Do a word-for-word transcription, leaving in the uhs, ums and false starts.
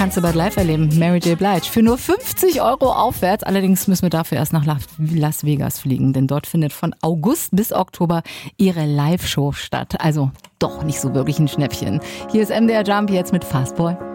kannst du bald live erleben. Mary J. Blige. Für nur fünfzig Euro aufwärts. Allerdings müssen wir dafür erst nach Las Vegas fliegen, denn dort findet von August bis Oktober ihre Live-Show statt. Also doch nicht so wirklich ein Schnäppchen. Hier ist M D R Jump jetzt mit Fastboy.